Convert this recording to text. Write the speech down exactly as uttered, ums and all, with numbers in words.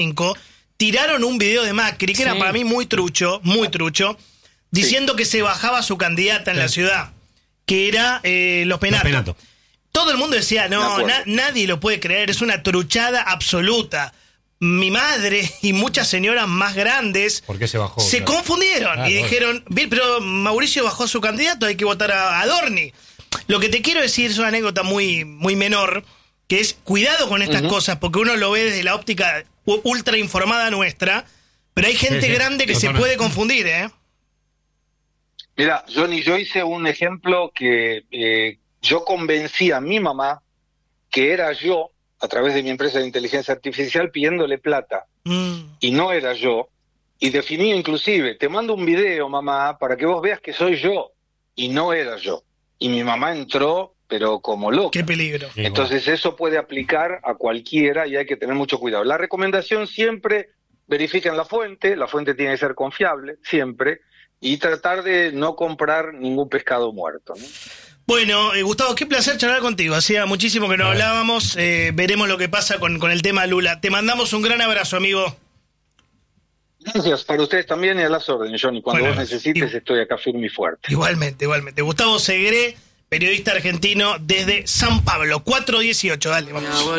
cinco, tiraron un video de Macri, que sí. era para mí muy trucho, muy trucho, diciendo sí. que se bajaba su candidata en sí. la ciudad, que era eh, Los Penato. Los Penato. Todo el mundo decía, no, na- nadie lo puede creer, es una truchada absoluta. Mi madre y muchas señoras más grandes ¿Por qué se bajó? Se claro. confundieron ah, y bueno. dijeron, bien, pero Mauricio bajó su candidato, hay que votar a Adorni. Lo que te quiero decir es una anécdota muy, muy menor, que es cuidado con estas uh-huh. cosas, porque uno lo ve desde la óptica ultra informada nuestra, pero hay gente sí, sí, grande que totalmente. se puede confundir, ¿eh? Mira, Johnny, yo hice un ejemplo que eh, yo convencí a mi mamá que era yo, a través de mi empresa de inteligencia artificial, pidiéndole plata. Mm. Y no era yo. Y definí inclusive, te mando un video, mamá, para que vos veas que soy yo. Y no era yo. Y mi mamá entró, pero como loca. ¡Qué peligro! Entonces eso puede aplicar a cualquiera y hay que tener mucho cuidado. La recomendación siempre, verifiquen la fuente, la fuente tiene que ser confiable, siempre, y tratar de no comprar ningún pescado muerto, ¿no? Bueno, eh, Gustavo, qué placer charlar contigo. Hacía muchísimo que no hablábamos. Eh, veremos lo que pasa con, con el tema Lula. Te mandamos un gran abrazo, amigo. Gracias, para ustedes también y a las órdenes, Johnny. Cuando bueno, vos necesites, y... estoy acá firme y fuerte. Igualmente, igualmente. Gustavo Segre, periodista argentino desde San Pablo. cuatro dieciocho, dale, vamos.